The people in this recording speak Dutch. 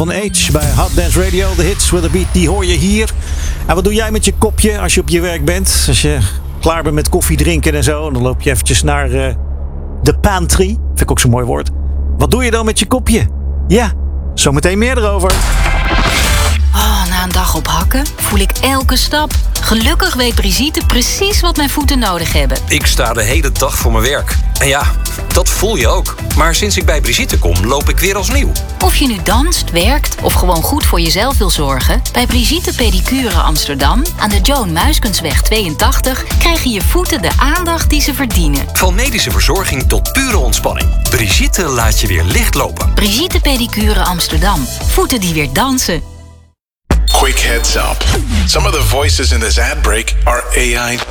Calvin H. bij Hot Dance Radio. De hits with a beat, die hoor je hier. En wat doe jij met je kopje als je op je werk bent? Als je klaar bent met koffie drinken en zo. En dan loop je eventjes naar de pantry. Vind ik ook zo'n mooi woord. Wat doe je dan met je kopje? Ja, zometeen meer erover. Oh, na een dag op hakken voel ik elke stap. Gelukkig weet Brigitte precies wat mijn voeten nodig hebben. Ik sta de hele dag voor mijn werk. En ja, dat voel je ook. Maar sinds ik bij Brigitte kom, loop ik weer als nieuw. Of je nu danst, werkt of gewoon goed voor jezelf wil zorgen... bij Brigitte Pedicure Amsterdam aan de Joan Muiskensweg 82... krijgen je voeten de aandacht die ze verdienen. Van medische verzorging tot pure ontspanning. Brigitte laat je weer licht lopen. Brigitte Pedicure Amsterdam. Voeten die weer dansen. Quick heads up. Some of the voices in this ad break are AI